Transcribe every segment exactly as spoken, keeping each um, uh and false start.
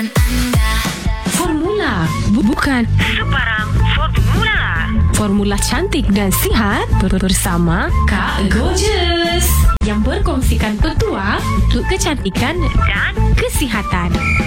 Formula bu- bukan Sebarang formula. formula cantik dan sihat bersama Kak Gorgeous yang berkongsikan petua untuk kecantikan Dan kesihatan.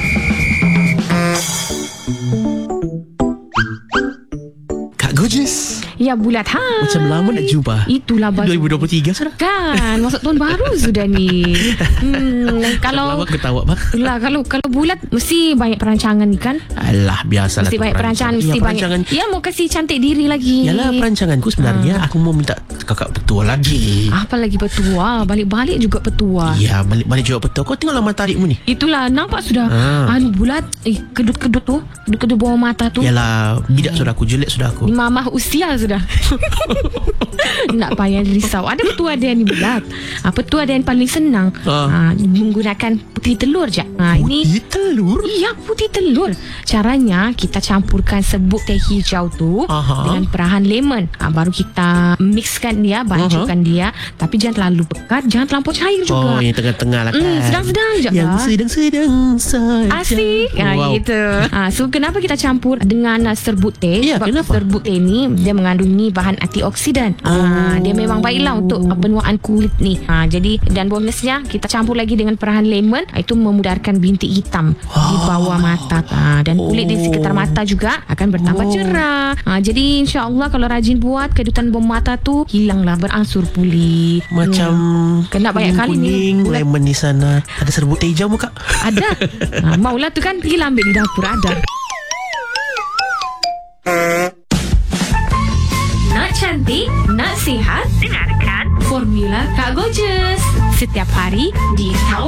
Kak Gorgeous, Ya bulat ha. macam lama nak jumpa. Itulah dua ribu dua puluh tiga sudah. kan masuk tahun baru sudah ni. Hmm, kalau Lama ketawa bang. lah kalau kalau bulat mesti banyak perancangan ni kan. Alah, biasalah. Mesti tu banyak perancangan, mesti Ya, banyak. perancangan. Ya mau kasih cantik diri lagi. Yalah, perancanganku sebenarnya aku mau minta kakak petua lagi. Apa lagi petua? Balik-balik juga petua. Ya, balik-balik juga petua. Kau tengoklah matarikmu ni. Itulah nampak sudah. Ah. Anu bulat, eh kedut-kedut tu, kedut-kedut bawah mata tu. Yalah, bidak sudah aku, jelek sudah aku. Mamah usia sudah. Nak payah risau. Ada petua dia ni bulat. Ha, petua dia yang paling senang. Ah. Ha, menggunakan putih telur je. Ha, ini Putih telur. iya, putih telur. Caranya kita campurkan serbuk teh hijau tu Aha. dengan perahan lemon. Ha, baru kita mixkan dia, bancukan dia. Tapi jangan terlalu pekat, jangan terlampau cair juga. Oh, yang tengah-tengah lah kan. Hmm, sedang-sedang je Yang lah. sedang-sedang saja. Asik. Ha, Wow. gitu. Ha, so kenapa kita campur dengan uh, serbuk teh? Ya, Sebab kenapa? serbuk teh ni dia mengandungi bahan antioksidan. Ha, Oh. dia memang baiklah untuk uh, penuaan kulit ni. Ha, jadi dan bonusnya kita campur lagi dengan perahan lemon, itu memudarkan bintik hitam di bawah mata. Ha, dan kulit di sekitar mata juga akan bertambah Oh. cerah. Ha, jadi insya-Allah kalau rajin buat, kedutan bawah mata tu hilanglah, beransur pulih. Macam Hmm. Kena banyak kali ni. kuning, lemon di sana. Ada serbuk teh hijau muka. Ada. Ha, maulah tu kan pergi ambil di dapur ada. Nak cantik, nak sihat, dengarkan Formula Kak Gorgeous setiap hari di